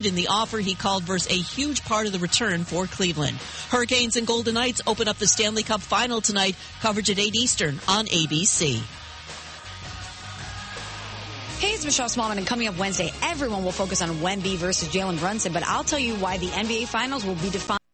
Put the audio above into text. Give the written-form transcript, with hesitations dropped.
in the offer he called versus a huge part of the return for Cleveland. Hurricanes and Golden Knights open up the Stanley Cup Final tonight. Coverage at 8 Eastern on ABC. Hey, it's Michelle Smallman, and coming up Wednesday, everyone will focus on Wemby versus Jalen Brunson, but I'll tell you why the NBA Finals will be defined